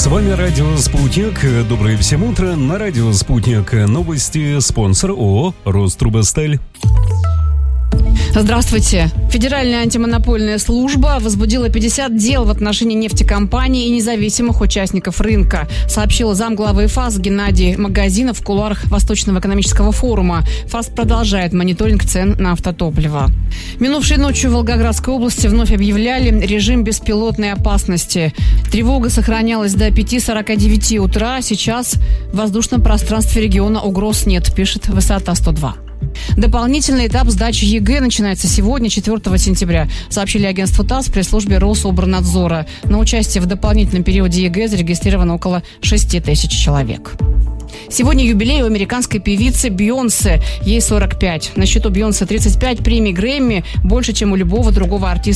вами радио «Спутник». Доброе всем утро. На радио «Спутник» новости. Спонсор ООО «Рострубосталь». Здравствуйте. Федеральная антимонопольная служба возбудила 50 дел в отношении нефтекомпаний и независимых участников рынка, сообщил замглавы ФАС Геннадий Магазинов в кулуарах Восточного экономического форума. ФАС продолжает мониторинг цен на автотопливо. Минувшей ночью в Волгоградской области вновь объявляли режим беспилотной опасности. Тревога сохранялась до 5:49 утра. Сейчас в воздушном пространстве региона угроз нет, пишет Высота 102. Дополнительный этап сдачи ЕГЭ начинается сегодня, 4 сентября, сообщили агентству ТАСС при службе Рособорнадзора. На участие в дополнительном периоде ЕГЭ зарегистрировано около 6 тысяч человек. Сегодня юбилей у американской певицы Бейонсе. Ей 45. На счету Бейонсе 35 премий Грэмми, больше, чем у любого другого артиста